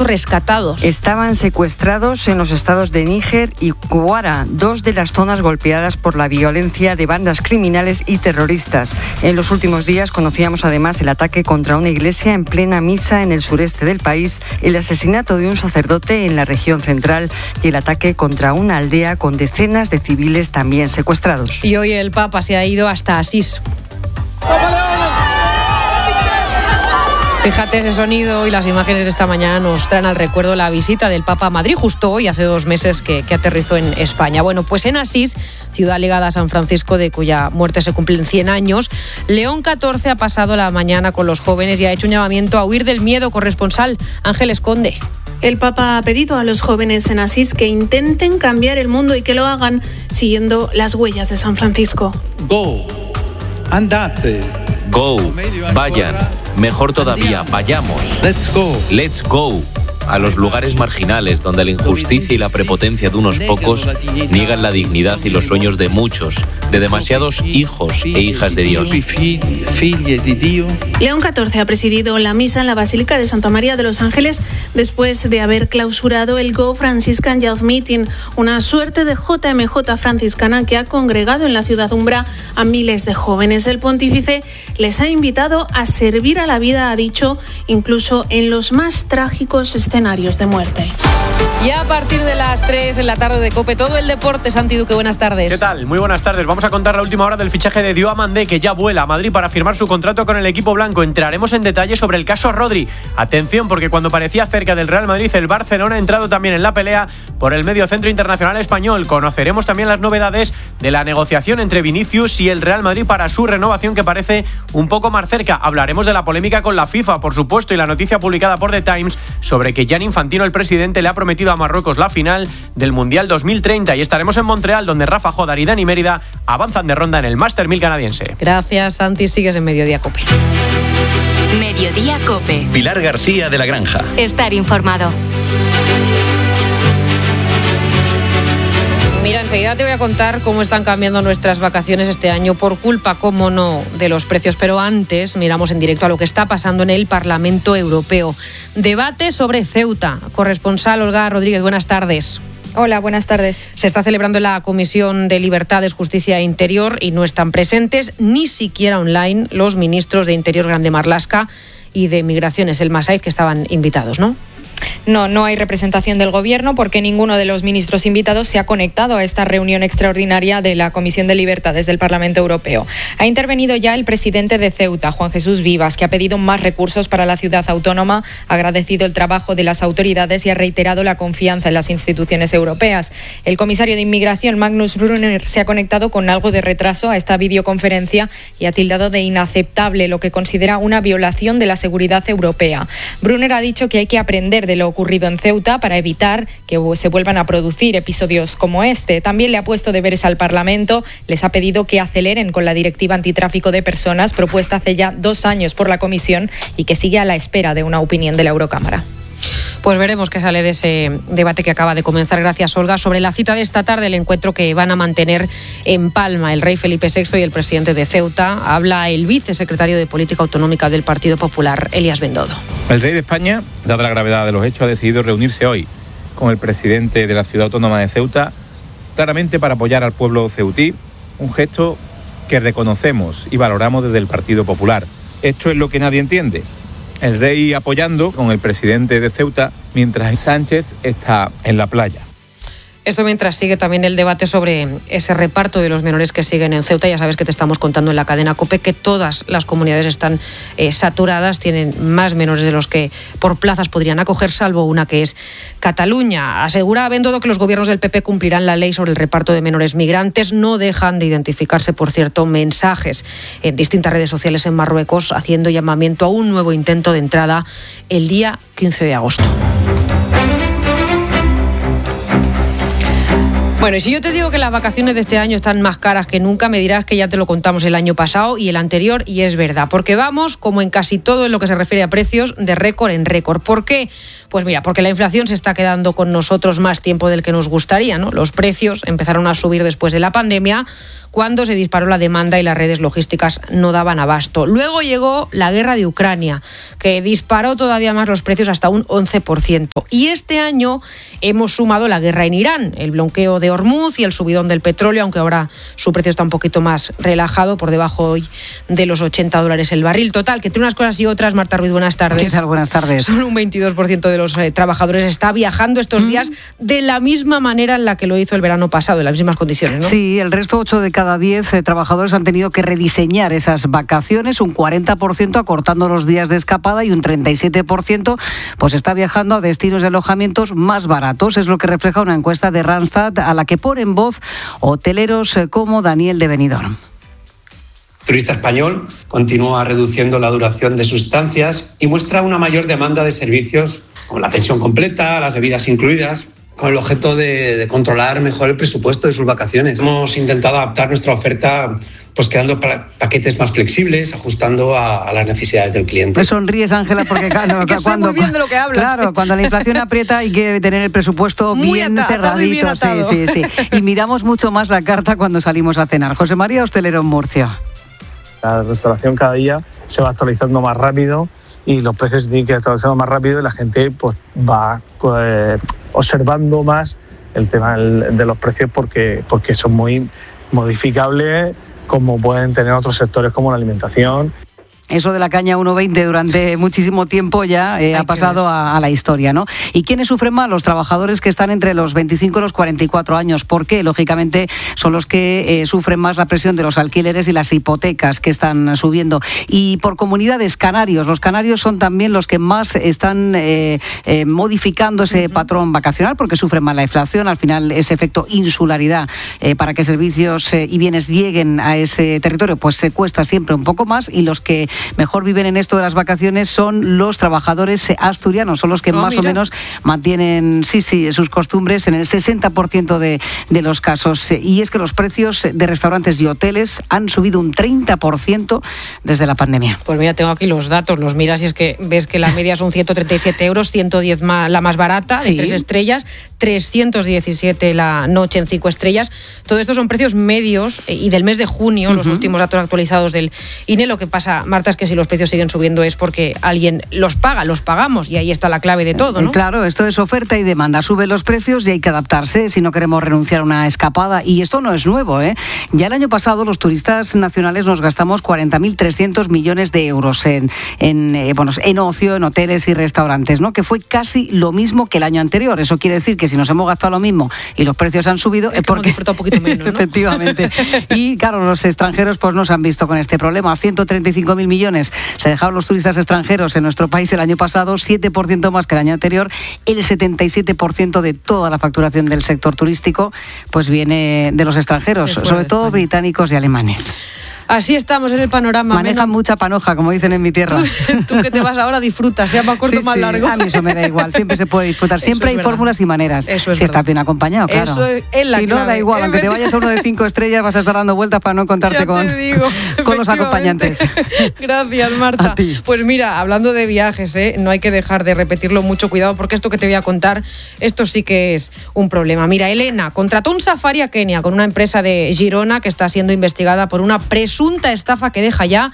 supuestos rescatados. Estaban secuestrados en los estados de Níger y Kwara, dos de las zonas golpeadas por la violencia de bandas criminales y terroristas. En los últimos días conocíamos además el ataque contra una iglesia en plena misa en el sureste del país, el asesinato de un sacerdote en la región central y el ataque contra una aldea con decenas de civiles también secuestrados. Y hoy el Papa se ha ido hasta Asís. Fíjate ese sonido y las imágenes de esta mañana nos traen al recuerdo la visita del Papa a Madrid justo hoy, hace 2 meses que aterrizó en España. Bueno, pues en Asís, ciudad ligada a San Francisco, de cuya muerte se cumplen 100 años, León XIV ha pasado la mañana con los jóvenes y ha hecho un llamamiento a huir del miedo. Corresponsal Ángeles Conde. El Papa ha pedido a los jóvenes en Asís que intenten cambiar el mundo y que lo hagan siguiendo las huellas de San Francisco. Go, andate. Go, vayan. Mejor todavía, vayamos. Let's go. A los lugares marginales donde la injusticia y la prepotencia de unos pocos niegan la dignidad y los sueños de muchos, de demasiados hijos e hijas de Dios. León XIV ha presidido la misa en la Basílica de Santa María de los Ángeles después de haber clausurado el Go Franciscan Youth Meeting, una suerte de JMJ franciscana que ha congregado en la ciudad umbra a miles de jóvenes. El pontífice les ha invitado a servir a la vida, ha dicho, incluso en los más trágicos escenarios de muerte. Y a partir de las 3 en la tarde de COPE, todo el deporte. Santi Duque, buenas tardes. ¿Qué tal? Muy buenas tardes. Vamos a contar la última hora del fichaje de Diomandé, que ya vuela a Madrid para firmar su contrato con el equipo blanco. Entraremos en detalle sobre el caso Rodri. Atención, porque cuando parecía cerca del Real Madrid, el Barcelona ha entrado también en la pelea por el mediocentro internacional español. Conoceremos también las novedades de la negociación entre Vinicius y el Real Madrid para su renovación, que parece un poco más cerca. Hablaremos de la polémica con la FIFA, por supuesto, y la noticia publicada por The Times sobre que Gianni Infantino, el presidente, le ha prometido a Marruecos la final del Mundial 2030. Y estaremos en Montreal, donde Rafa Jodar y Dani Mérida avanzan de ronda en el Master 1000 canadiense. Gracias, Santi. Sigues en Mediodía COPE. Mediodía COPE. Pilar García de la Granja. Estar informado. Mira, enseguida te voy a contar cómo están cambiando nuestras vacaciones este año por culpa, cómo no, de los precios. Pero antes miramos en directo a lo que está pasando en el Parlamento Europeo. Debate sobre Ceuta. Corresponsal Olga Rodríguez, buenas tardes. Hola, buenas tardes. Se está celebrando la Comisión de Libertades, Justicia e Interior y no están presentes ni siquiera online los ministros de Interior, Grande Marlaska, y de Migraciones, el Masaiz, que estaban invitados, ¿no? No hay representación del Gobierno porque ninguno de los ministros invitados se ha conectado a esta reunión extraordinaria de la Comisión de Libertades del Parlamento Europeo. Ha intervenido ya el presidente de Ceuta, Juan Jesús Vivas, que ha pedido más recursos para la ciudad autónoma, ha agradecido el trabajo de las autoridades y ha reiterado la confianza en las instituciones europeas. El comisario de Inmigración, Magnus Brunner, se ha conectado con algo de retraso a esta videoconferencia y ha tildado de inaceptable lo que considera una violación de la seguridad europea. Brunner ha dicho que hay que aprender de lo ocurrido en Ceuta para evitar que se vuelvan a producir episodios como este. También le ha puesto deberes al Parlamento, les ha pedido que aceleren con la directiva antitráfico de personas propuesta hace ya 2 años por la Comisión y que sigue a la espera de una opinión de la Eurocámara. Pues veremos qué sale de ese debate que acaba de comenzar. Gracias, Olga. Sobre la cita de esta tarde, el encuentro que van a mantener en Palma el rey Felipe VI y el presidente de Ceuta, habla el vicesecretario de Política Autonómica del Partido Popular, Elías Bendodo. El rey de España, dada la gravedad de los hechos, ha decidido reunirse hoy con el presidente de la ciudad autónoma de Ceuta, claramente para apoyar al pueblo ceutí, un gesto que reconocemos y valoramos desde el Partido Popular. Esto es lo que nadie entiende. El rey apoyando con el presidente de Ceuta mientras Sánchez está en la playa. Esto mientras sigue también el debate sobre ese reparto de los menores que siguen en Ceuta. Ya sabes que te estamos contando en la cadena COPE que todas las comunidades están saturadas, tienen más menores de los que por plazas podrían acoger, salvo una que es Cataluña. Asegura Bendodo que los gobiernos del PP cumplirán la ley sobre el reparto de menores migrantes. No dejan de identificarse, por cierto, mensajes en distintas redes sociales en Marruecos haciendo llamamiento a un nuevo intento de entrada el día 15 de agosto. Bueno, y si yo te digo que las vacaciones de este año están más caras que nunca, me dirás que ya te lo contamos el año pasado y el anterior, y es verdad, porque vamos, como en casi todo en lo que se refiere a precios, de récord en récord. ¿Por qué? Pues mira, porque la inflación se está quedando con nosotros más tiempo del que nos gustaría, ¿no? Los precios empezaron a subir después de la pandemia, cuando se disparó la demanda y las redes logísticas no daban abasto. Luego llegó la guerra de Ucrania, que disparó todavía más los precios hasta un 11%. Y este año hemos sumado la guerra en Irán, el bloqueo de Hormuz y el subidón del petróleo, aunque ahora su precio está un poquito más relajado, por debajo hoy de los $80 el barril. Total, que entre unas cosas y otras, Marta Ruiz, buenas tardes. ¿Qué tal? Buenas tardes. Solo un 22% de los trabajadores está viajando estos días de la misma manera en la que lo hizo el verano pasado, en las mismas condiciones, ¿no? Sí, el resto, 8 de cada 10 trabajadores han tenido que rediseñar esas vacaciones, un 40% acortando los días de escapada y un 37% pues está viajando a destinos de alojamientos más baratos. Es lo que refleja una encuesta de Randstad a la que ponen voz hoteleros como Daniel de Benidorm. Turista español continúa reduciendo la duración de sus estancias y muestra una mayor demanda de servicios como la pensión completa, las bebidas incluidas, con el objeto de controlar mejor el presupuesto de sus vacaciones. Hemos intentado adaptar nuestra oferta pues creando paquetes más flexibles, ajustando a las necesidades del cliente. Me sonríes, Ángela, porque claro, que sé muy bien de lo que hablas. Claro, cuando la inflación aprieta hay que tener el presupuesto muy bien cerradito. Sí. Y miramos mucho más la carta cuando salimos a cenar. José María, hostelero en Murcia. La restauración cada día se va actualizando más rápido y los precios se tienen que ir actualizando más rápido y la gente pues va observando más el tema de los precios porque son muy modificables, como pueden tener otros sectores como la alimentación. Eso de la caña 1,20 durante muchísimo tiempo ya ha pasado a la historia, ¿no? ¿Y quiénes sufren más? Los trabajadores que están entre los 25 y los 44 años. ¿Por qué? Lógicamente son los que sufren más la presión de los alquileres y las hipotecas que están subiendo. Y por comunidades, canarios. Los canarios son también los que más están modificando ese patrón vacacional porque sufren más la inflación. Al final, ese efecto insularidad para que servicios y bienes lleguen a ese territorio, pues se cuesta siempre un poco más, y los que mejor viven en esto de las vacaciones son los trabajadores asturianos, son los que o menos mantienen sus costumbres en el 60% de los casos. Y es que los precios de restaurantes y hoteles han subido un 30% desde la pandemia. Pues mira, tengo aquí los datos, los miras y es que ves que la media son 137 euros, 110 la más barata, de 3 estrellas, 317 la noche en 5 estrellas. Todo esto son precios medios y del mes de junio, los últimos datos actualizados del INE. Lo que pasa, Marta, es que si los precios siguen subiendo es porque alguien los paga, los pagamos, y ahí está la clave de todo, ¿no? Claro, esto es oferta y demanda. Suben los precios y hay que adaptarse si no queremos renunciar a una escapada. Y esto no es nuevo, ¿eh? Ya el año pasado los turistas nacionales nos gastamos 40.300 millones de euros en ocio, en hoteles y restaurantes, ¿no? Que fue casi lo mismo que el año anterior. Eso quiere decir que si nos hemos gastado lo mismo y los precios han subido es porque hemos disfrutado un poquito menos, ¿no? Efectivamente. Y claro, los extranjeros pues no se han visto con este problema. 135.000 millones se dejaron los turistas extranjeros en nuestro país el año pasado, 7% más que el año anterior. El 77% de toda la facturación del sector turístico pues viene de los extranjeros, sobre todo británicos y alemanes. Así estamos en el panorama. Manejan mucha panoja, como dicen en mi tierra. Tú que te vas ahora disfrutas, sea más corto o más largo. A mí eso me da igual, siempre se puede disfrutar. Siempre hay fórmulas y maneras. Eso es si está bien acompañado, claro. Eso es la si no, da igual, aunque te vayas a uno de 5 estrellas vas a estar dando vueltas para no encontrarte con los acompañantes. Gracias, Marta. A ti. Pues mira, hablando de viajes, no hay que dejar de repetirlo, mucho cuidado, porque esto que te voy a contar, esto sí que es un problema. Mira, Elena contrató un safari a Kenia con una empresa de Girona que está siendo investigada por una presunta estafa que deja ya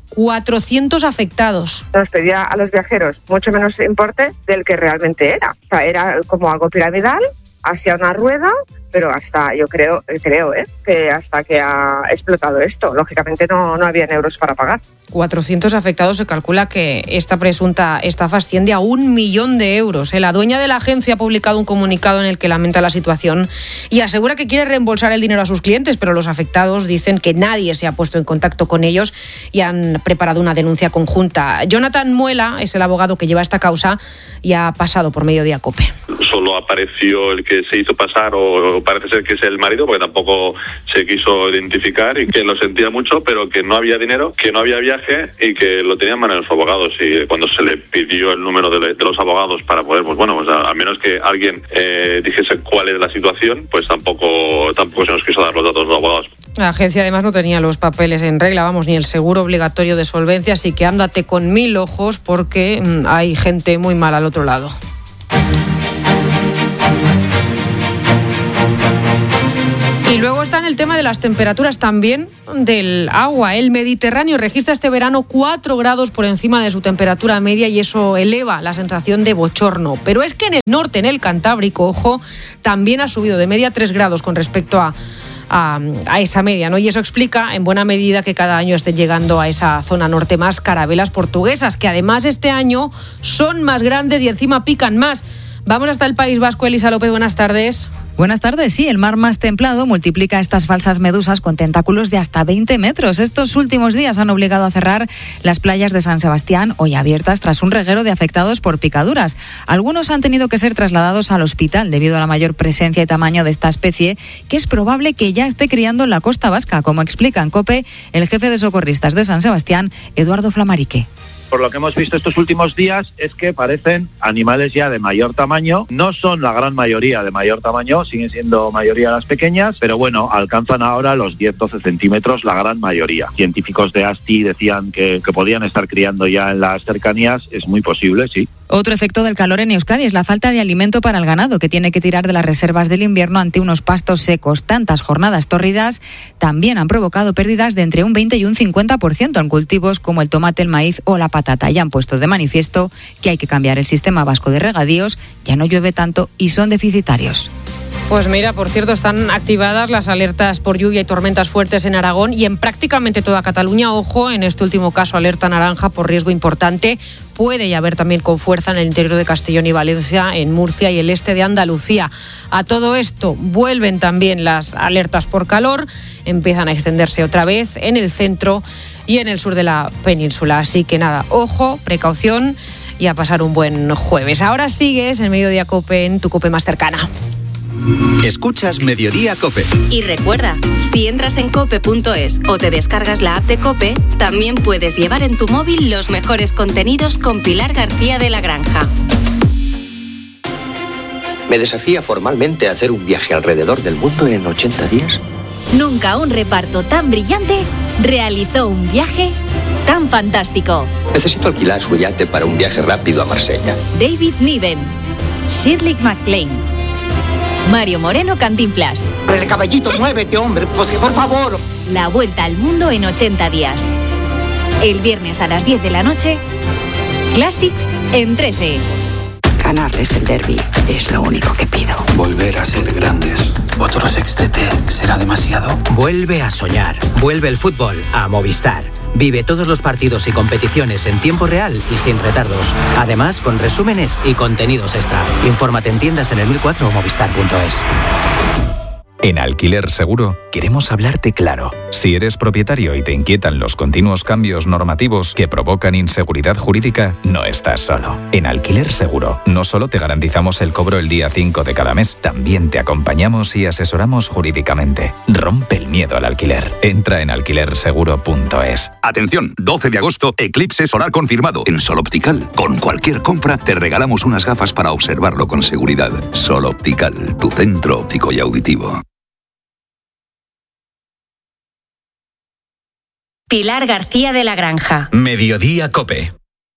400 afectados. Nos pedía a los viajeros mucho menos importe del que realmente era. O sea, era como algo piramidal, hacia una rueda, pero hasta, yo creo que hasta que ha explotado esto. Lógicamente no había euros para pagar. 400 afectados. Se calcula que esta presunta estafa asciende a 1 millón de euros. La dueña de la agencia ha publicado un comunicado en el que lamenta la situación y asegura que quiere reembolsar el dinero a sus clientes, pero los afectados dicen que nadie se ha puesto en contacto con ellos y han preparado una denuncia conjunta. Jonathan Muela es el abogado que lleva esta causa y ha pasado por Mediodía COPE. Solo apareció el que se hizo pasar, o parece ser que es el marido, porque tampoco se quiso identificar, y que lo sentía mucho, pero que no había dinero, que no había viaje y que lo tenían en manos de los abogados. Y cuando se le pidió el número de los abogados para poder, a menos que alguien dijese cuál es la situación, pues tampoco se nos quiso dar los datos de los abogados. La agencia además no tenía los papeles en regla, ni el seguro obligatorio de solvencia, así que ándate con 1000 ojos porque hay gente muy mala al otro lado. Y luego está en el tema de las temperaturas también del agua. El Mediterráneo registra este verano 4 grados por encima de su temperatura media y eso eleva la sensación de bochorno. Pero es que en el norte, en el Cantábrico, ojo, también ha subido de media 3 grados con respecto a esa media, ¿no? Y eso explica en buena medida que cada año estén llegando a esa zona norte más carabelas portuguesas, que además este año son más grandes y encima pican más. Vamos hasta el País Vasco. Elisa López, buenas tardes. Buenas tardes. Sí, el mar más templado multiplica estas falsas medusas con tentáculos de hasta 20 metros. Estos últimos días han obligado a cerrar las playas de San Sebastián, hoy abiertas tras un reguero de afectados por picaduras. Algunos han tenido que ser trasladados al hospital debido a la mayor presencia y tamaño de esta especie, que es probable que ya esté criando en la costa vasca, como explica en COPE el jefe de socorristas de San Sebastián, Eduardo Flamarique. Por lo que hemos visto estos últimos días es que parecen animales ya de mayor tamaño. No son la gran mayoría de mayor tamaño, siguen siendo mayoría las pequeñas, pero bueno, alcanzan ahora los 10-12 centímetros la gran mayoría. Científicos de ASTI decían que podían estar criando ya en las cercanías. Es muy posible, sí. Otro efecto del calor en Euskadi es la falta de alimento para el ganado, que tiene que tirar de las reservas del invierno ante unos pastos secos. Tantas jornadas tórridas también han provocado pérdidas de entre un 20 y un 50% en cultivos como el tomate, el maíz o la patata. Y han puesto de manifiesto que hay que cambiar el sistema vasco de regadíos. Ya no llueve tanto y son deficitarios. Pues mira, por cierto, están activadas las alertas por lluvia y tormentas fuertes en Aragón y en prácticamente toda Cataluña. Ojo, en este último caso, alerta naranja por riesgo importante. Puede llover también con fuerza en el interior de Castellón y Valencia, en Murcia y el este de Andalucía. A todo esto vuelven también las alertas por calor. Empiezan a extenderse otra vez en el centro y en el sur de la península. Así que nada, ojo, precaución y a pasar un buen jueves. Ahora sigues en Mediodía COPE, en tu COPE más cercana. Escuchas Mediodía COPE. Y recuerda, si entras en cope.es o te descargas la app de COPE, también puedes llevar en tu móvil los mejores contenidos con Pilar García de la Granja. ¿Me desafía formalmente a hacer un viaje alrededor del mundo en 80 días? Nunca un reparto tan brillante realizó un viaje tan fantástico. Necesito alquilar su yate para un viaje rápido a Marsella. David Niven, Shirley MacLaine, Mario Moreno Cantinflas. El caballito, muévete, hombre, pues que por favor. La vuelta al mundo en 80 días. El viernes a las 10 de la noche, Classics en 13. Ganarles el derbi es lo único que pido. Volver a ser grandes. ¿Otro sextete será demasiado? Vuelve a soñar. Vuelve el fútbol a Movistar. Vive todos los partidos y competiciones en tiempo real y sin retardos. Además, con resúmenes y contenidos extra. Infórmate en tiendas en el 1004 o movistar.es. En Alquiler Seguro queremos hablarte claro. Si eres propietario y te inquietan los continuos cambios normativos que provocan inseguridad jurídica, no estás solo. En Alquiler Seguro no solo te garantizamos el cobro el día 5 de cada mes, también te acompañamos y asesoramos jurídicamente. Rompe el miedo al alquiler. Entra en alquilerseguro.es. Atención, 12 de agosto, eclipse solar confirmado. En Sol Optical, con cualquier compra, te regalamos unas gafas para observarlo con seguridad. Sol Optical, tu centro óptico y auditivo. Pilar García de la Granja. Mediodía COPE.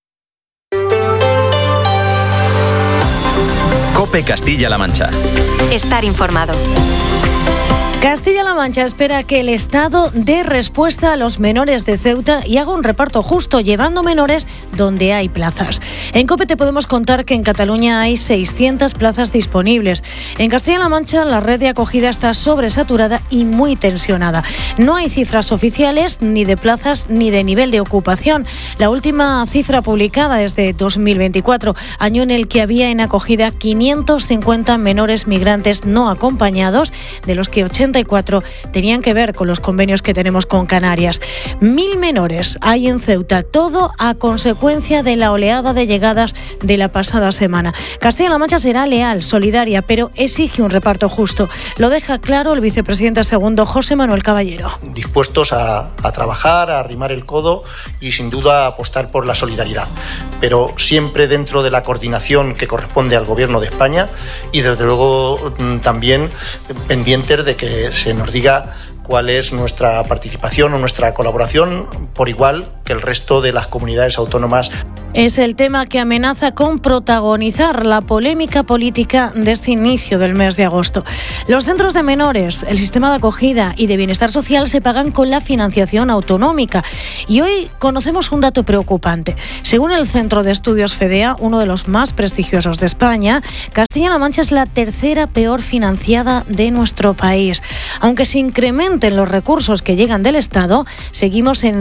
COPE Castilla-La Mancha. Estar informado. Castilla-La Mancha espera que el Estado dé respuesta a los menores de Ceuta y haga un reparto justo, llevando menores donde hay plazas. En COPE te podemos contar que en Cataluña hay 600 plazas disponibles. En Castilla-La Mancha la red de acogida está sobresaturada y muy tensionada. No hay cifras oficiales ni de plazas ni de nivel de ocupación. La última cifra publicada es de 2024, año en el que había en acogida 550 menores migrantes no acompañados, de los que 84 tenían que ver con los convenios que tenemos con Canarias. 1.000 menores hay en Ceuta, todo a consecuencia de la oleada de llegadas de la pasada semana. Castilla-La Mancha será leal, solidaria, pero exige un reparto justo. Lo deja claro el vicepresidente segundo, José Manuel Caballero. Dispuestos a trabajar, a arrimar el codo y sin duda a apostar por la solidaridad, pero siempre dentro de la coordinación que corresponde al Gobierno de España y desde luego también pendientes de que se nos diga cuál es nuestra participación o nuestra colaboración por igual que el resto de las comunidades autónomas. Es el tema que amenaza con protagonizar la polémica política de este inicio del mes de agosto. Los centros de menores, el sistema de acogida y de bienestar social se pagan con la financiación autonómica. Y hoy conocemos un dato preocupante. Según el Centro de Estudios FEDEA, uno de los más prestigiosos de España, Castilla-La Mancha es la tercera peor financiada de nuestro país. Aunque se incrementen los recursos que llegan del Estado, seguimos en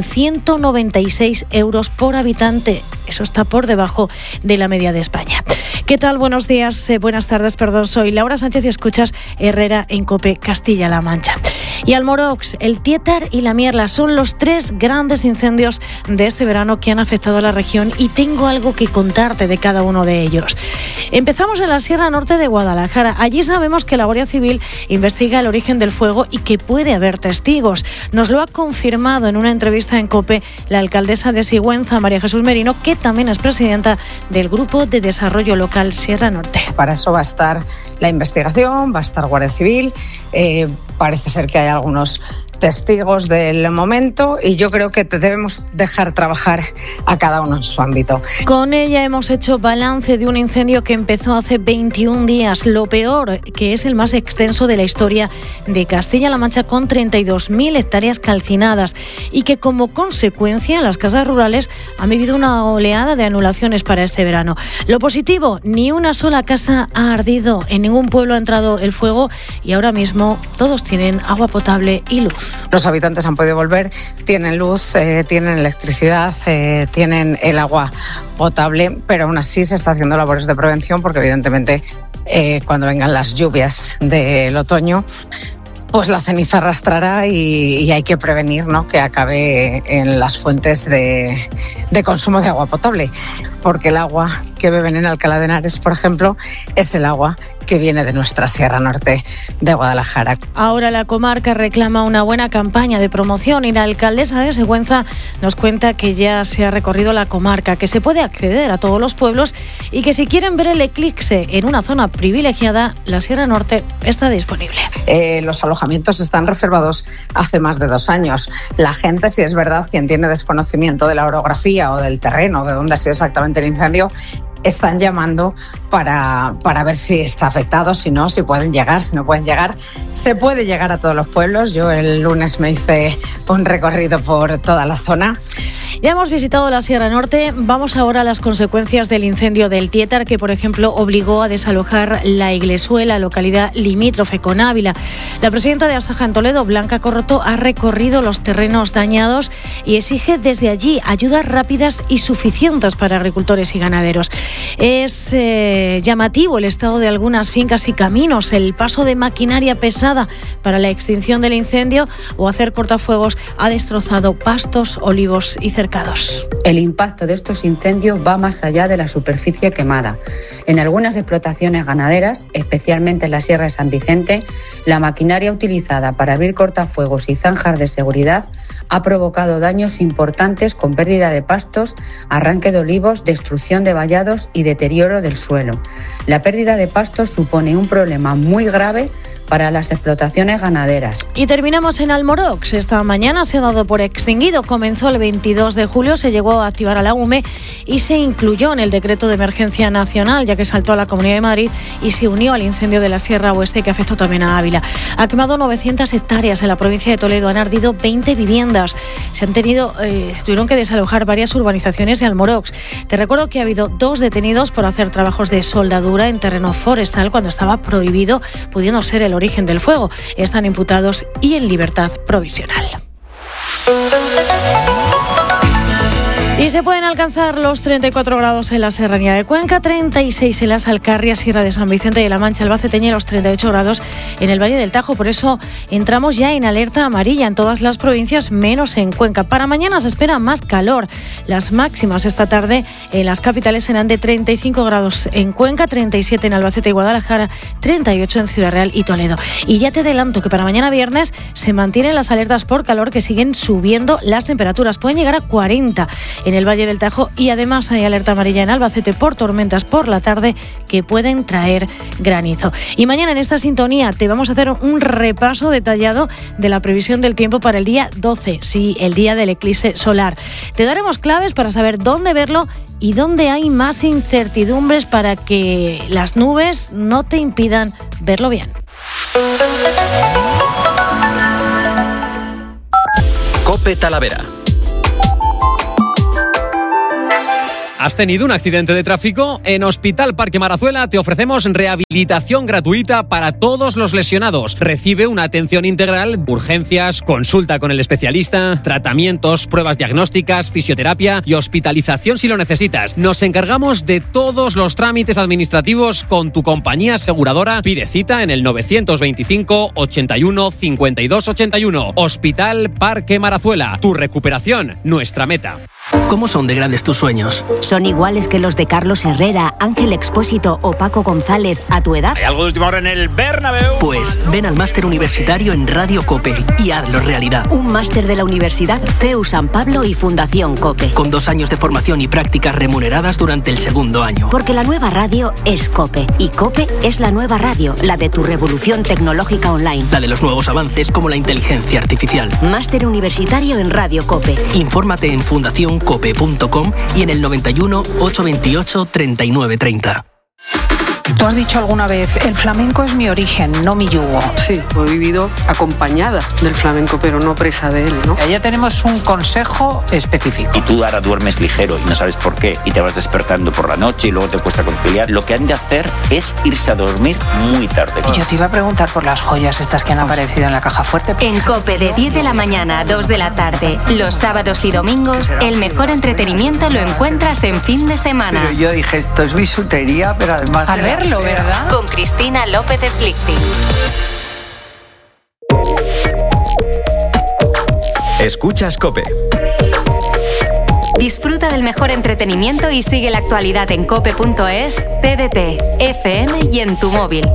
196 euros por habitante. Eso está por debajo de la media de España. ¿Qué tal? Buenos días, buenas tardes, perdón. Soy Laura Sánchez y escuchas Herrera en COPE Castilla-La Mancha. Y Almorox, el Tietar y la Mierla son los tres grandes incendios de este verano que han afectado a la región y tengo algo que contarte de cada uno de ellos. Empezamos en la Sierra Norte de Guadalajara. Allí sabemos que la Guardia Civil investiga el origen del fuego y que puede haber testigos. Nos lo ha confirmado en una entrevista en COPE la alcaldesa de Sigüenza, María Jesús Merino, que también es presidenta del Grupo de Desarrollo Local Sierra Norte. Para eso va a estar la investigación, va a estar Guardia Civil. Parece ser que hay algunos testigos del momento y yo creo que debemos dejar trabajar a cada uno en su ámbito. Con ella hemos hecho balance de un incendio que empezó hace 21 días, lo peor, que es el más extenso de la historia de Castilla-La Mancha, con 32.000 hectáreas calcinadas y que como consecuencia en las casas rurales ha vivido una oleada de anulaciones para este verano. Lo positivo, ni una sola casa ha ardido, en ningún pueblo ha entrado el fuego y ahora mismo todos tienen agua potable y luz. Los habitantes han podido volver, tienen luz, tienen electricidad, tienen el agua potable, pero aún así se está haciendo labores de prevención porque evidentemente cuando vengan las lluvias del otoño, pues la ceniza arrastrará y hay que prevenir, ¿no?, que acabe en las fuentes de consumo de agua potable, porque el agua que beben en Alcalá de Henares, por ejemplo, es el agua que viene de nuestra Sierra Norte de Guadalajara. Ahora la comarca reclama una buena campaña de promoción y la alcaldesa de Sigüenza nos cuenta que ya se ha recorrido la comarca, que se puede acceder a todos los pueblos y que si quieren ver el eclipse en una zona privilegiada, la Sierra Norte está disponible. Los alojamientos están reservados hace más de 2 años. La gente, si es verdad, quien tiene desconocimiento de la orografía o del terreno, de dónde ha sido exactamente el incendio, están llamando para ver si está afectado, si no, si pueden llegar, si no pueden llegar. Se puede llegar a todos los pueblos. Yo el lunes me hice un recorrido por toda la zona. Ya hemos visitado la Sierra Norte. Vamos ahora a las consecuencias del incendio del Tietar, que por ejemplo obligó a desalojar La Iglesuela, localidad limítrofe con Ávila. La presidenta de Asaja en Toledo, Blanca Corroto, ha recorrido los terrenos dañados y exige desde allí ayudas rápidas y suficientes para agricultores y ganaderos. Es llamativo el estado de algunas fincas y caminos, el paso de maquinaria pesada para la extinción del incendio o hacer cortafuegos ha destrozado pastos, olivos y cercados. El impacto de estos incendios va más allá de la superficie quemada. En algunas explotaciones ganaderas, especialmente en la Sierra de San Vicente, la maquinaria utilizada para abrir cortafuegos y zanjas de seguridad ha provocado daños importantes con pérdida de pastos, arranque de olivos, destrucción de vallados y deterioro del suelo. La pérdida de pastos supone un problema muy grave para las explotaciones ganaderas. Y terminamos en Almorox. Esta mañana se ha dado por extinguido. Comenzó el 22 de julio, se llegó a activar a la UME y se incluyó en el decreto de emergencia nacional, ya que saltó a la Comunidad de Madrid y se unió al incendio de la Sierra Oeste que afectó también a Ávila. Ha quemado 900 hectáreas en la provincia de Toledo, han ardido 20 viviendas. Se tuvieron que desalojar varias urbanizaciones de Almorox. Te recuerdo que ha habido 2 detenidos por hacer trabajos de soldadura en terreno forestal cuando estaba prohibido, pudiendo ser el origen del fuego. Están imputados y en libertad provisional. Y se pueden alcanzar los 34 grados en la Serranía de Cuenca, 36 en las Alcarrias, Sierra de San Vicente de la Mancha, Albacete y los 38 grados en el Valle del Tajo. Por eso entramos ya en alerta amarilla en todas las provincias, menos en Cuenca. Para mañana se espera más calor. Las máximas esta tarde en las capitales serán de 35 grados en Cuenca, 37 en Albacete y Guadalajara, 38 en Ciudad Real y Toledo. Y ya te adelanto que para mañana viernes se mantienen las alertas por calor que siguen subiendo las temperaturas. Pueden llegar a 40 en el Valle del Tajo, y además hay alerta amarilla en Albacete por tormentas por la tarde que pueden traer granizo. Y mañana en esta sintonía te vamos a hacer un repaso detallado de la previsión del tiempo para el día 12, sí, el día del eclipse solar. Te daremos claves para saber dónde verlo y dónde hay más incertidumbres para que las nubes no te impidan verlo bien. COPE Talavera. ¿Has tenido un accidente de tráfico? En Hospital Parque Marazuela te ofrecemos rehabilitación gratuita para todos los lesionados. Recibe una atención integral, urgencias, consulta con el especialista, tratamientos, pruebas diagnósticas, fisioterapia y hospitalización si lo necesitas. Nos encargamos de todos los trámites administrativos con tu compañía aseguradora. Pide cita en el 925 81 52 81. Hospital Parque Marazuela. Tu recuperación, nuestra meta. ¿Cómo son de grandes tus sueños? ¿Son iguales que los de Carlos Herrera, Ángel Expósito o Paco González a tu edad? ¿Hay algo de última hora en el Bernabéu? Pues ven al máster universitario en Radio COPE y hazlo realidad. Un máster de la Universidad CEU San Pablo y Fundación COPE. Con 2 años de formación y prácticas remuneradas durante el 2º año. Porque la nueva radio es COPE. Y COPE es la nueva radio, la de tu revolución tecnológica online. La de los nuevos avances como la inteligencia artificial. Máster universitario en Radio COPE. Infórmate en fundacioncope.com y en el 91 828 3930. Tú has dicho alguna vez, el flamenco es mi origen, no mi yugo. Sí, he vivido acompañada del flamenco, pero no presa de él, ¿no? Ya tenemos un consejo específico. Y tú ahora duermes ligero y no sabes por qué, y te vas despertando por la noche y luego te cuesta conciliar. Lo que han de hacer es irse a dormir muy tarde. Y yo te iba a preguntar por las joyas estas que han aparecido en la caja fuerte. En COPE de 10 de la mañana a 2 de la tarde, los sábados y domingos, el mejor entretenimiento lo encuentras en fin de semana. Pero yo dije, esto es bisutería, pero además al verlo, ¿verdad? Con Cristina López Slichting. Escuchas COPE. Disfruta del mejor entretenimiento y sigue la actualidad en cope.es, TDT, FM y en tu móvil.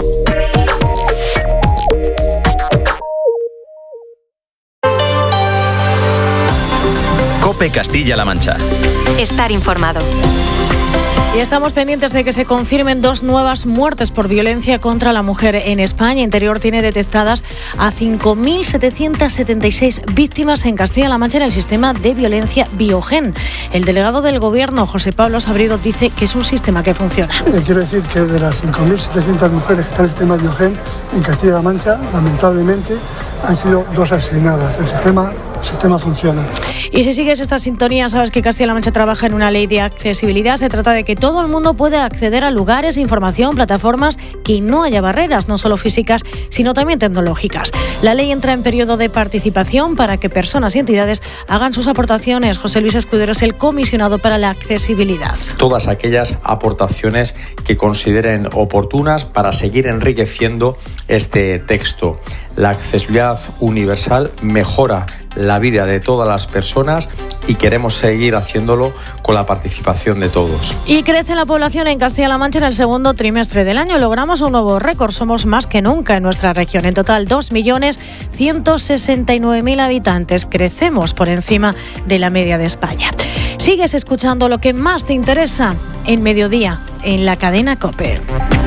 COPE Castilla-La Mancha. Estar informado. Y estamos pendientes de que se confirmen 2 nuevas muertes por violencia contra la mujer en España. Interior tiene detectadas a 5.776 víctimas en Castilla-La Mancha en el sistema de violencia Biogen. El delegado del Gobierno, José Pablo Sabrido, dice que es un sistema que funciona. Quiero decir que de las 5.700 mujeres que están en el sistema Biogen en Castilla-La Mancha, lamentablemente han sido 2 asesinadas. El sistema funciona. Y si sigues esta sintonía, sabes que Castilla-La Mancha trabaja en una ley de accesibilidad. Se trata de que todo el mundo pueda acceder a lugares, información, plataformas, que no haya barreras, no solo físicas, sino también tecnológicas. La ley entra en periodo de participación para que personas y entidades hagan sus aportaciones. José Luis Escudero es el comisionado para la accesibilidad. Todas aquellas aportaciones que consideren oportunas para seguir enriqueciendo este texto. La accesibilidad universal mejora la vida de todas las personas y queremos seguir haciéndolo con la participación de todos. Y crece la población en Castilla-La Mancha en el segundo trimestre del año. Logramos un nuevo récord. Somos más que nunca en nuestra región. En total, 2.169.000 habitantes. Crecemos por encima de la media de España. Sigues escuchando lo que más te interesa en Mediodía, en la cadena COPE.